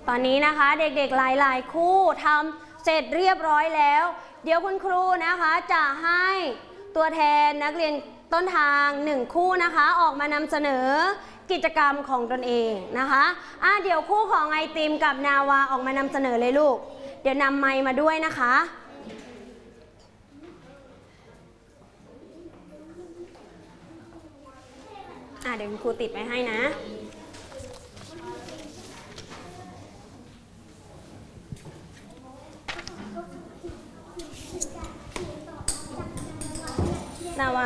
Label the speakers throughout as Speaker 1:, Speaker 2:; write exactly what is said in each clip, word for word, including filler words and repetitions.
Speaker 1: ตอนนี้นะคะเด็กๆหลายๆคู่ทำเสร็จเรียบร้อยแล้วเดี๋ยวคุณครูนะคะจะให้ตัวแทนนักเรียนต้นทางหนึ่งคู่นะคะออกมานำเสนอกิจกรรมของตนเองนะคะอ่ะเดี๋ยวคู่ของไอติมกับนาวาออกมานำเสนอเลยลูกเดี๋ยวนำไมค์มาด้วยนะคะอ่ะเดี๋ยวคุณครูติดไว้ให้นะนาวา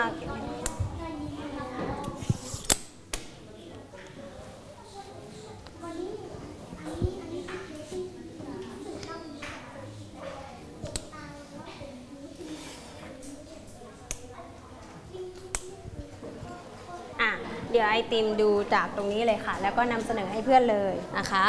Speaker 1: เดี๋ยวไอติมดูจากตรงนี้เลยค่ะแล้วก็นำเสนอให้เพื่อนเลยนะคะ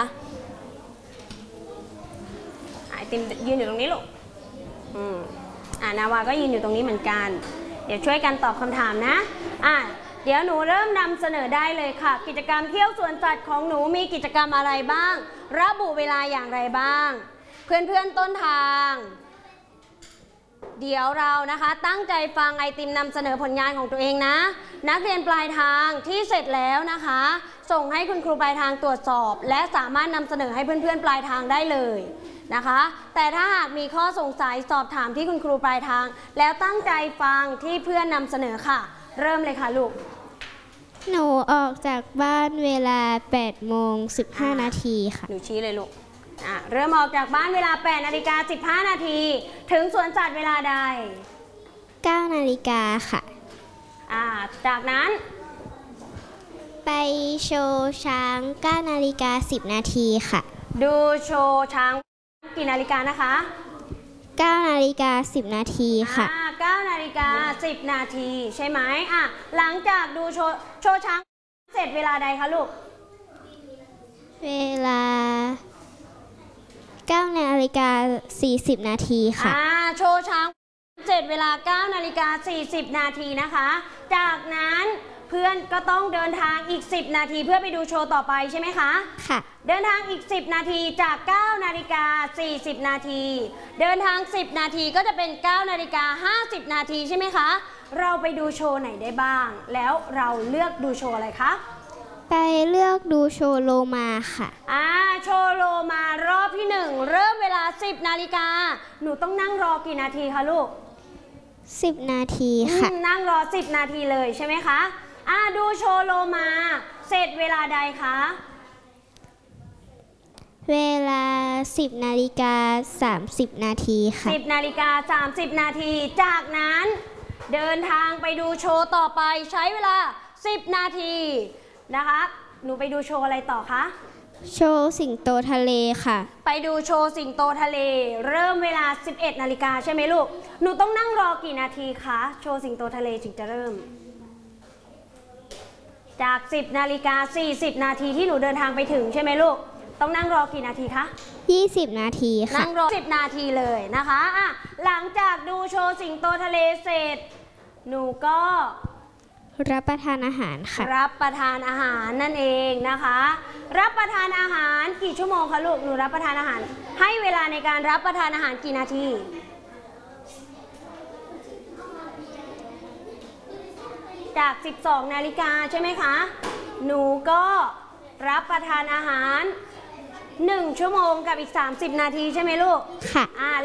Speaker 1: ไอติมยืนอยู่ตรงนี้ลูกอืมอ่านาวาก็ยืนอยู่ตรงนี้เหมือนกันเดี๋ยวช่วยกันตอบคำถามนะอ่ะเดี๋ยวหนูเริ่มนำเสนอได้เลยค่ะกิจกรรมเที่ยวสวนสัตว์ของหนูมีกิจกรรมอะไรบ้างระบุเวลาอย่างไรบ้างเพื่อนๆต้นทางเดี๋ยวเรานะคะตั้งใจฟังไอติมนำเสนอผลงานของตัวเองนะนักเรียนปลายทางที่เสร็จแล้วนะคะส่งให้คุณครูปลายทางตรวจสอบและสามารถนำเสนอให้เพื่อนๆปลายทางได้เลยนะคะแต่ถ้าหากมีข้อสงสัยสอบถามที่คุณครูปลายทางแล้วตั้งใจฟังที่เพื่อนนำเสนอค่ะเริ่มเลยค่ะลูก
Speaker 2: หนูออกจากบ้านเวลาแปดโมงสิบห้านาทีค่ะ
Speaker 1: หนูชี้เลยลูกอ่ะเริ่มออกจากบ้านเวลาแปดนาฬิกาสิบห้านาทีถึงสวนสัตว์เวลาใด
Speaker 2: เก้านาฬิกาค่ะ
Speaker 1: อ่าจากนั้น
Speaker 2: ไปโชว์ช้างเก้านาฬิกาสิบนาทีค่ะ
Speaker 1: ดูโชว์ช้างกี่นาฬิกานะคะ
Speaker 2: เก้านาฬิกาสิบนาทีค่ะ
Speaker 1: อ่าเก้านาฬิกาสิบนาทีใช่ไหมอ่ะหลังจากดูโชว์โชว์ช้างเสร็จเวลาใดคะลูก
Speaker 2: เวลาเก้านาฬิกาสี่สิบนาทีค่ะ
Speaker 1: อ่าโชว์ช้างเสร็จเวลาเก้านาฬิกาสี่สิบนาทีนะคะจากนั้นเพื่อนก็ต้องเดินทางอีกสิบนาทีเพื่อไปดูโชว์ต่อไปใช่ไหมคะ
Speaker 2: ค่ะ
Speaker 1: เดินทางอีกสิบนาทีจากเก้านาฬิกาสี่สิบนาทีเดินทางสิบนาทีก็จะเป็นเก้านาฬิกาห้าสิบนาทีใช่ไหมคะเราไปดูโชว์ไหนได้บ้างแล้วเราเลือกดูโชว์อะไรคะ
Speaker 2: ไปเลือกดูโชว์โลมาค่ะ
Speaker 1: อ่าโชว์โลมารอบที่หนึ่งเริ่มเวลาสิบนาฬิกาหนูต้องนั่งรอกี่นาทีคะลูก
Speaker 2: สิบนาทีค่ะ
Speaker 1: นั่งรอสิบนาทีเลยใช่ไหมคะอ่าดูโชว์โลมาเสร็จเวลาใดคะ
Speaker 2: เวลาสิบนาฬิกาสามสิบนาทีค่ะ
Speaker 1: สิบนาฬิกาสามสิบนาทีจากนั้นเดินทางไปดูโชว์ต่อไปใช้เวลาสิบนาทีนะคะหนูไปดูโชว์อะไรต่อคะ
Speaker 2: โชว์สิงโตทะเลค่ะ
Speaker 1: ไปดูโชว์สิงโตทะเลเริ่มเวลาสิบเอ็ดนาฬิกาใช่ไหมลูกหนูต้องนั่งรอกี่นาทีคะโชว์สิงโตทะเลถึงจะเริ่มจากสิบนาฬิกาสี่สิบนาทีที่หนูเดินทางไปถึงใช่ไหมลูกต้องนั่งรอกี่นาทีคะ
Speaker 2: ยี่สิบนาทีค่ะ
Speaker 1: นั่งรอสิบนาทีเลยนะคะอ่ะหลังจากดูโชว์สิงโตทะเลเสร็จหนูก็
Speaker 2: รับประทานอาหารค่ะ
Speaker 1: รับประทานอาหารนั่นเองนะคะรับประทานอาหารกี่ชั่วโมงคะลูกหนูรับประทานอาหารให้เวลาในการรับประทานอาหารกี่นาทีจากสิบสองนาฬิกาใช่ไหมคะหนูก็รับประทานอาหารหนึ่งชั่วโมงกับอีกสามสิบนาทีใช่ไหมลูก
Speaker 2: ค่ะ